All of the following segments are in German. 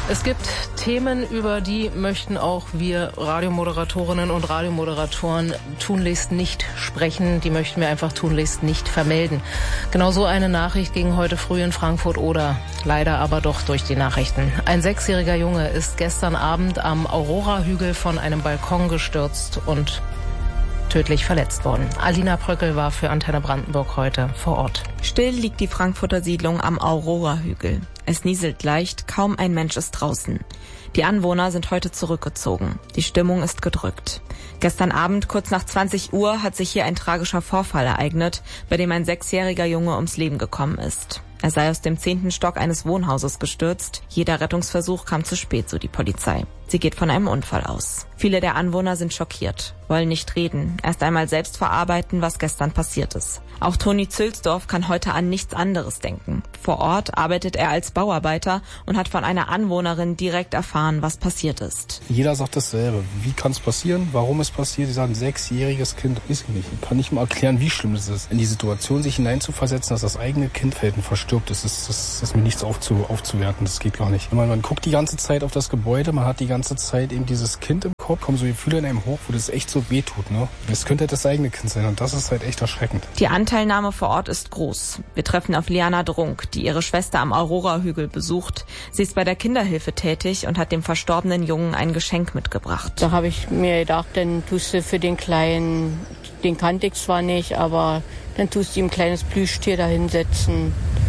Es gibt Themen, über die möchten auch wir Radiomoderatorinnen und Radiomoderatoren tunlichst nicht sprechen. Die möchten wir einfach tunlichst nicht vermelden. Genau so eine Nachricht ging heute früh in Frankfurt-Oder. Leider aber doch durch die Nachrichten. Ein 6-jähriger Junge ist gestern Abend am Aurora-Hügel von einem Balkon gestürzt und tödlich verletzt worden. Alina Bröckel war für Antenne Brandenburg heute vor Ort. Still liegt die Frankfurter Siedlung am Aurora-Hügel. Es nieselt leicht, kaum ein Mensch ist draußen. Die Anwohner sind heute zurückgezogen. Die Stimmung ist gedrückt. Gestern Abend, kurz nach 20 Uhr, hat sich hier ein tragischer Vorfall ereignet, bei dem ein 6-jähriger Junge ums Leben gekommen ist. Er sei aus dem 10. Stock eines Wohnhauses gestürzt. Jeder Rettungsversuch kam zu spät, so die Polizei. Sie geht von einem Unfall aus. Viele der Anwohner sind schockiert, wollen nicht reden, erst einmal selbst verarbeiten, was gestern passiert ist. Auch Toni Zülsdorf kann heute an nichts anderes denken. Vor Ort arbeitet er als Bauarbeiter und hat von einer Anwohnerin direkt erfahren, was passiert ist. Jeder sagt dasselbe. Wie kann es passieren? Warum es passiert? Sie sagen, ein 6-jähriges Kind, weiß ich nicht. Ich kann nicht mal erklären, wie schlimm es ist. In die Situation sich hineinzuversetzen, dass das eigene Kind fällt und verstirbt, das ist mir nichts aufzuwerten. Das geht gar nicht. Man guckt die ganze Zeit auf das Gebäude, man hat die ganze Zeit eben dieses Kind im Kopf, kommen so Gefühle in einem hoch, wo das echt so wehtut. Ne? Es könnte das eigene Kind sein und das ist halt echt erschreckend. Die Anteilnahme vor Ort ist groß. Wir treffen auf Liana Drunk, die ihre Schwester am Aurora-Hügel besucht. Sie ist bei der Kinderhilfe tätig und hat dem verstorbenen Jungen ein Geschenk mitgebracht. Da habe ich mir gedacht, dann tust du für den Kleinen, den kannte ich zwar nicht, aber dann tust du ihm ein kleines Plüschtier da hinsetzen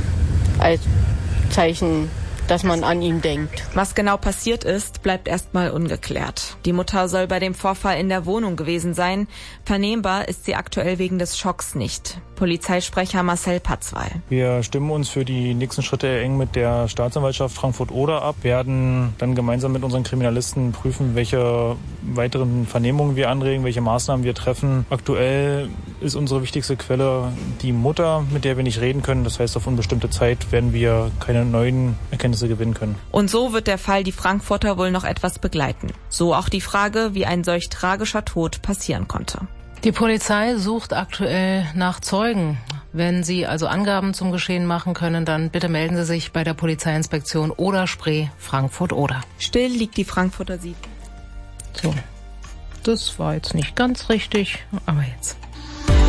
als Zeichen, dass man an ihn denkt. Was genau passiert ist, bleibt erstmal ungeklärt. Die Mutter soll bei dem Vorfall in der Wohnung gewesen sein. Vernehmbar ist sie aktuell wegen des Schocks nicht. Polizeisprecher Marcel Patzwal. Wir stimmen uns für die nächsten Schritte eng mit der Staatsanwaltschaft Frankfurt-Oder ab, werden dann gemeinsam mit unseren Kriminalisten prüfen, welche weiteren Vernehmungen wir anregen, welche Maßnahmen wir treffen. Aktuell ist unsere wichtigste Quelle die Mutter, mit der wir nicht reden können. Das heißt, auf unbestimmte Zeit werden wir keine neuen Erkenntnisse gewinnen können. Und so wird der Fall die Frankfurter wohl noch etwas begleiten. So auch die Frage, wie ein solch tragischer Tod passieren konnte. Die Polizei sucht aktuell nach Zeugen. Wenn Sie also Angaben zum Geschehen machen können, dann bitte melden Sie sich bei der Polizeiinspektion Oder-Spree Frankfurt-Oder. Still liegt die Frankfurter Siedlung. So, das war jetzt nicht ganz richtig, aber jetzt.